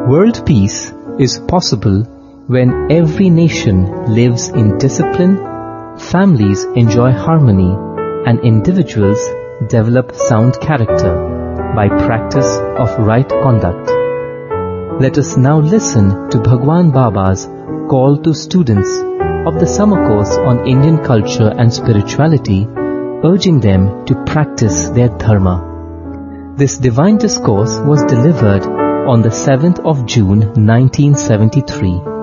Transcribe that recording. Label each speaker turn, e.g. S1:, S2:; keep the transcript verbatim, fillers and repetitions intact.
S1: World peace is possible when every nation lives in discipline, families enjoy harmony, and individuals develop sound character by practice of right conduct. Let us now listen to Bhagwan Baba's call to students of the summer course on Indian culture and spirituality, urging them to practice their dharma. This divine discourse was delivered on the seventh of June nineteen seventy-three.